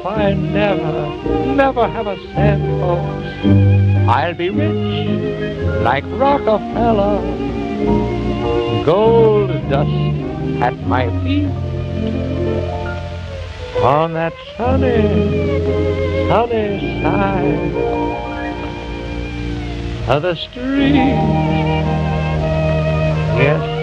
if I never have a cent, folks, I'll be rich like Rockefeller. Gold dust at my feet on that sunny side of the street. Yes,